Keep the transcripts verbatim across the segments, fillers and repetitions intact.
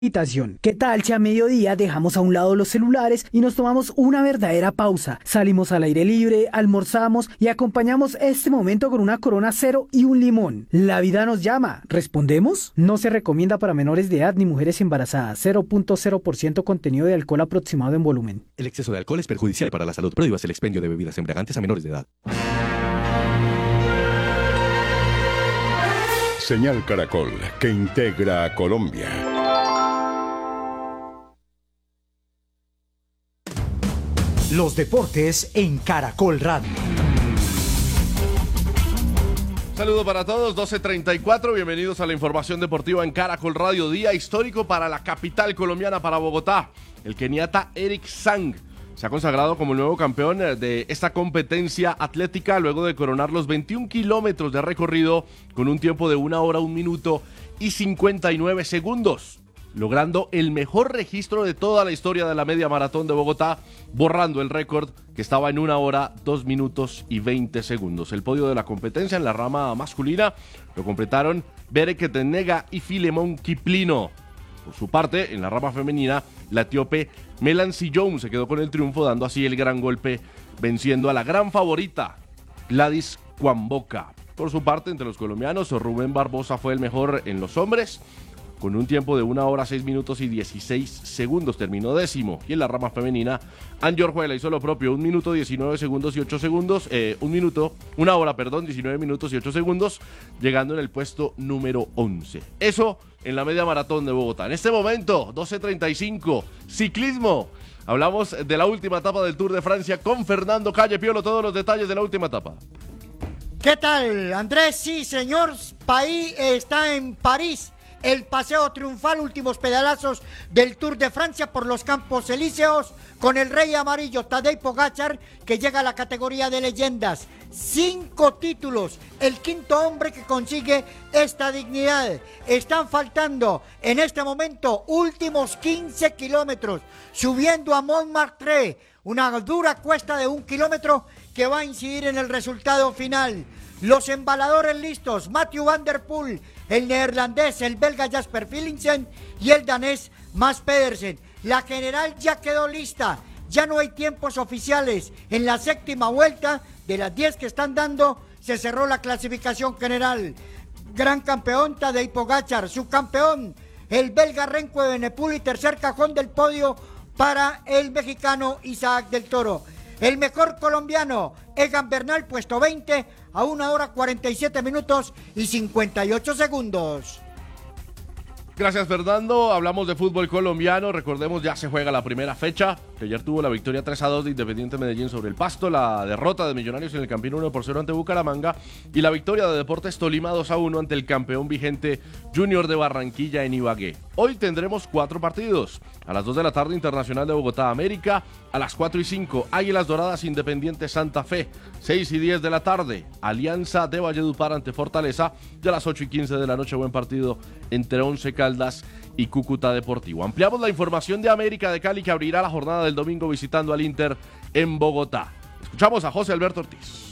Invitación. ¿Qué tal si a mediodía dejamos a un lado los celulares y nos tomamos una verdadera pausa? Salimos al aire libre, almorzamos y acompañamos este momento con una Corona Cero y un limón. La vida nos llama. ¿Respondemos? No se recomienda para menores de edad ni mujeres embarazadas. cero punto cero por ciento contenido de alcohol aproximado en volumen. El exceso de alcohol es perjudicial para la salud. Prohíbas el expendio de bebidas embriagantes a menores de edad. Señal Caracol, que integra a Colombia. Los deportes en Caracol Radio. Saludo para todos, doce treinta y cuatro, bienvenidos a la información deportiva en Caracol Radio. Día histórico para la capital colombiana, para Bogotá. El keniata Eric Sang se ha consagrado como el nuevo campeón de esta competencia atlética luego de coronar los veintiún kilómetros de recorrido con un tiempo de una hora, un minuto y cincuenta y nueve segundos. Logrando el mejor registro de toda la historia de la media maratón de Bogotá, borrando el récord que estaba en una hora, dos minutos y veinte segundos. El podio de la competencia en la rama masculina lo completaron Bereket Tenega y Filemón Kiplino. Por su parte, en la rama femenina, la etíope Melancy Jones se quedó con el triunfo, dando así el gran golpe, venciendo a la gran favorita, Gladys Kwamboka. Por su parte, entre los colombianos, Rubén Barbosa fue el mejor en los hombres, con un tiempo de una hora, seis minutos y dieciséis segundos, terminó décimo. Y en la rama femenina, Angie Orjuela hizo lo propio, un minuto, diecinueve segundos y ocho segundos, eh, un minuto, una hora, perdón, diecinueve minutos y ocho segundos, llegando en el puesto número once. Eso en la media maratón de Bogotá. En este momento, doce treinta y cinco, ciclismo. Hablamos de la última etapa del Tour de Francia con Fernando Calle. Piolo, todos los detalles de la última etapa. ¿Qué tal, Andrés? Sí, señor, país está en París. El paseo triunfal, últimos pedalazos del Tour de Francia por los Campos Elíseos, con el rey amarillo Tadej Pogačar, que llega a la categoría de leyendas. Cinco títulos, el quinto hombre que consigue esta dignidad. Están faltando en este momento últimos quince kilómetros, subiendo a Montmartre, una dura cuesta de un kilómetro que va a incidir en el resultado final. Los embaladores listos, Mathieu van der Poel, el neerlandés, el belga Jasper Philipsen y el danés Mads Pedersen. La general ya quedó lista, ya no hay tiempos oficiales. En la séptima vuelta, de las diez que están dando, se cerró la clasificación general. Gran campeón Tadej Pogačar, subcampeón el belga Remco Evenepoel y tercer cajón del podio para el mexicano Isaac del Toro. El mejor colombiano, Egan Bernal, puesto veinte, a una hora cuarenta y siete minutos y cincuenta y ocho segundos. Gracias, Fernando. Hablamos de fútbol colombiano. Recordemos, ya se juega la primera fecha, que ayer tuvo la victoria tres a dos de Independiente Medellín sobre el Pasto, la derrota de Millonarios en el Campín uno por cero ante Bucaramanga y la victoria de Deportes Tolima dos a uno ante el campeón vigente Junior de Barranquilla en Ibagué. Hoy tendremos cuatro partidos. A las dos de la tarde, Internacional de Bogotá América. A las cuatro y cinco, Águilas Doradas Independiente Santa Fe. seis y diez de la tarde, Alianza de Valledupar ante Fortaleza. Y a las ocho y quince de la noche, buen partido entre Once Caldas y Cúcuta Deportivo. Ampliamos la información de América de Cali, que abrirá la jornada del domingo visitando al Inter en Bogotá. Escuchamos a José Alberto Ortiz.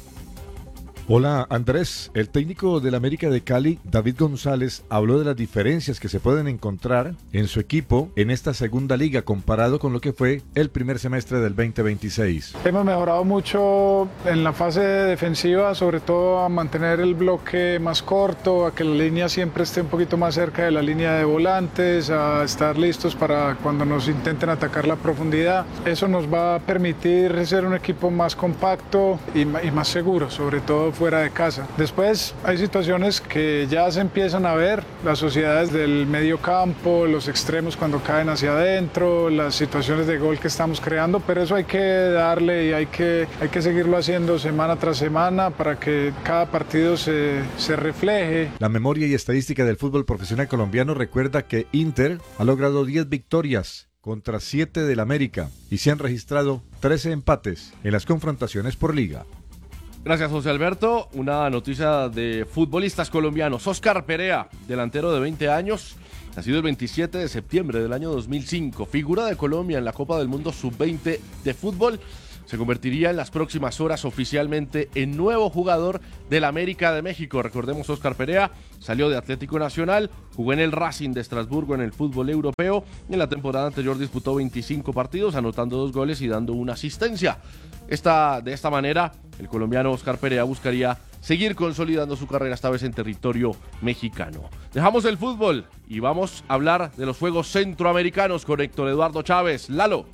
Hola Andrés, el técnico del América de Cali, David González, habló de las diferencias que se pueden encontrar en su equipo en esta segunda liga comparado con lo que fue el primer semestre del veinte veintiséis. Hemos mejorado mucho en la fase defensiva, sobre todo a mantener el bloque más corto, a que la línea siempre esté un poquito más cerca de la línea de volantes, a estar listos para cuando nos intenten atacar la profundidad. Eso nos va a permitir ser un equipo más compacto y, y más seguro, sobre todo fuera de casa. Después hay situaciones que ya se empiezan a ver, las sociedades del medio campo, los extremos cuando caen hacia adentro, las situaciones de gol que estamos creando, pero eso hay que darle y hay que, hay que seguirlo haciendo semana tras semana para que cada partido se, se refleje. La memoria y estadística del fútbol profesional colombiano recuerda que Inter ha logrado diez victorias contra siete del América y se han registrado trece empates en las confrontaciones por liga. Gracias, José Alberto. Una noticia de futbolistas colombianos. Oscar Perea, delantero de veinte años, nacido el veintisiete de septiembre del año dos mil cinco, figura de Colombia en la Copa del Mundo sub veinte de fútbol, se convertiría en las próximas horas oficialmente en nuevo jugador del América de México. Recordemos, Óscar Perea salió de Atlético Nacional, jugó en el Racing de Estrasburgo en el fútbol europeo y en la temporada anterior disputó veinticinco partidos, anotando dos goles y dando una asistencia. Esta, de esta manera, el colombiano Óscar Perea buscaría seguir consolidando su carrera, esta vez en territorio mexicano. Dejamos el fútbol y vamos a hablar de los Juegos Centroamericanos con Héctor Eduardo Chávez. Lalo.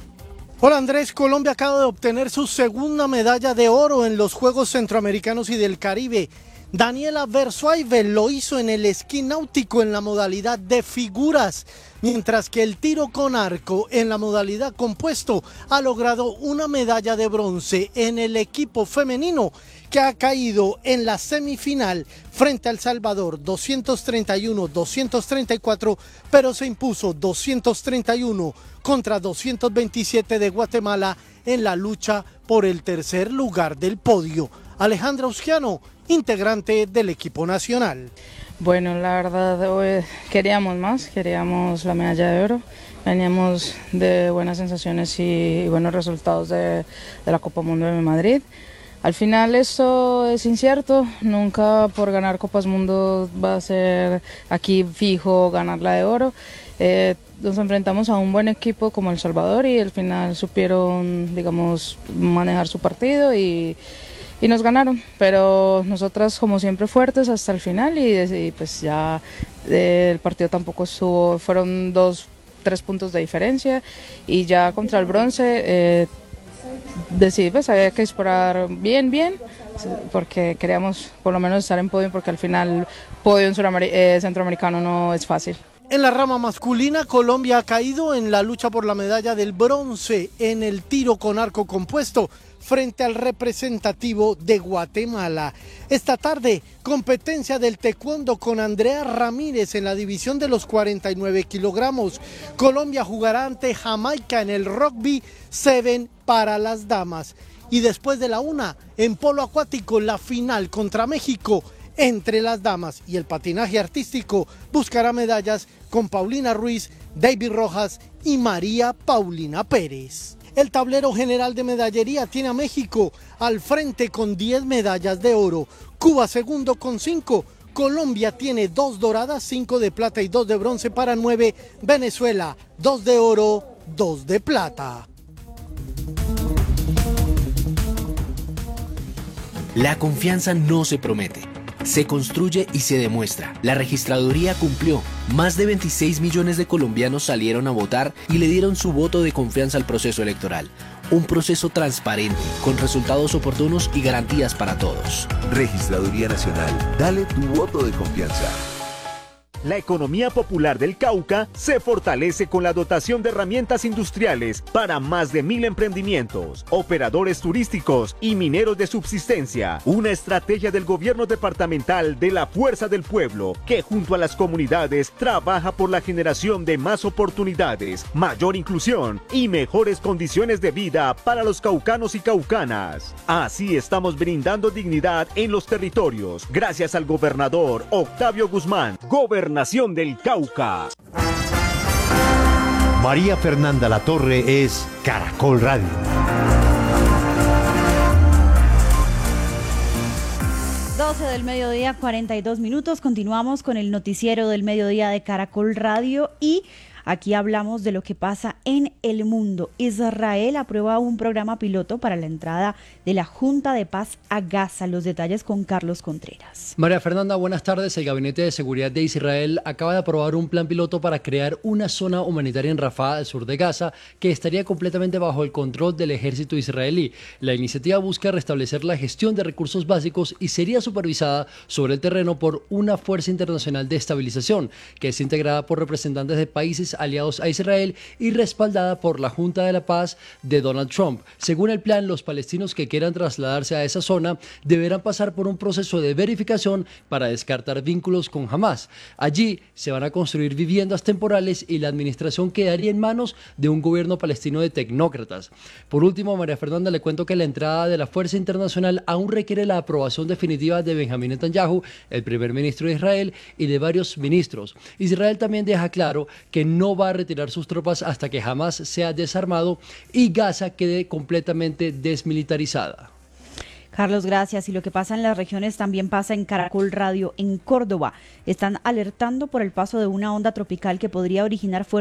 Hola Andrés, Colombia acaba de obtener su segunda medalla de oro en los Juegos Centroamericanos y del Caribe. Daniela Versuaive lo hizo en el esquí náutico en la modalidad de figuras, mientras que el tiro con arco en la modalidad compuesto ha logrado una medalla de bronce en el equipo femenino, que ha caído en la semifinal frente a El Salvador doscientos treinta y uno a doscientos treinta y cuatro, pero se impuso doscientos treinta y uno contra doscientos veintisiete de Guatemala en la lucha por el tercer lugar del podio. Alejandra Usquiano, integrante del equipo nacional. Bueno, la verdad hoy queríamos más, queríamos la medalla de oro, veníamos de buenas sensaciones y, y buenos resultados de, de la Copa Mundo de Madrid. Al final esto es incierto, nunca por ganar Copas Mundo va a ser aquí fijo ganar la de oro. Eh, nos enfrentamos a un buen equipo como El Salvador y al final supieron, digamos, manejar su partido y, y nos ganaron, pero nosotras como siempre fuertes hasta el final y, y pues ya eh, el partido tampoco estuvo, fueron dos, tres puntos de diferencia y ya contra el bronce eh, decidí, pues había que disparar bien, bien, porque queríamos por lo menos estar en podio, porque al final podio en eh, centroamericano no es fácil. En la rama masculina, Colombia ha caído en la lucha por la medalla del bronce en el tiro con arco compuesto frente al representativo de Guatemala. Esta tarde, competencia del taekwondo con Andrea Ramírez en la división de los cuarenta y nueve kilogramos. Colombia jugará ante Jamaica en el rugby siete para las damas. Y después de la una, en polo acuático, la final contra México entre las damas, y el patinaje artístico buscará medallas con Paulina Ruiz, David Rojas y María Paulina Pérez. El tablero general de medallería tiene a México al frente con diez medallas de oro, Cuba segundo con cinco, Colombia tiene dos doradas, cinco de plata y dos de bronce para nueve, Venezuela dos de oro, dos de plata. La confianza no se promete, se construye y se demuestra. La registraduría cumplió. Más de veintiséis millones de colombianos salieron a votar y le dieron su voto de confianza al proceso electoral. Un proceso transparente, con resultados oportunos y garantías para todos. Registraduría Nacional, dale tu voto de confianza. La economía popular del Cauca se fortalece con la dotación de herramientas industriales para más de mil emprendimientos, operadores turísticos y mineros de subsistencia. Una estrategia del gobierno departamental de la Fuerza del Pueblo, que junto a las comunidades trabaja por la generación de más oportunidades, mayor inclusión y mejores condiciones de vida para los caucanos y caucanas. Así estamos brindando dignidad en los territorios, gracias al gobernador Octavio Guzmán, gobernador Nación del Cauca. María Fernanda Latorre es Caracol Radio. doce del mediodía, cuarenta y dos minutos. Continuamos con el noticiero del mediodía de Caracol Radio y aquí hablamos de lo que pasa en el mundo. Israel aprueba un programa piloto para la entrada de la Junta de Paz a Gaza. Los detalles con Carlos Contreras. María Fernanda, buenas tardes. El Gabinete de Seguridad de Israel acaba de aprobar un plan piloto para crear una zona humanitaria en Rafah, al sur de Gaza, que estaría completamente bajo el control del ejército israelí. La iniciativa busca restablecer la gestión de recursos básicos y sería supervisada sobre el terreno por una fuerza internacional de estabilización, que es integrada por representantes de países aliados a Israel y respaldada por la Junta de la Paz de Donald Trump. Según el plan, los palestinos que quieran trasladarse a esa zona deberán pasar por un proceso de verificación para descartar vínculos con Hamas. Allí se van a construir viviendas temporales y la administración quedaría en manos de un gobierno palestino de tecnócratas. Por último, María Fernanda, le cuento que la entrada de la fuerza internacional aún requiere la aprobación definitiva de Benjamín Netanyahu, el primer ministro de Israel, y de varios ministros. Israel también deja claro que no no va a retirar sus tropas hasta que Hamás sea desarmado y Gaza quede completamente desmilitarizada. Carlos, gracias. Y lo que pasa en las regiones también pasa en Caracol Radio. En Córdoba están alertando por el paso de una onda tropical que podría originar fuertes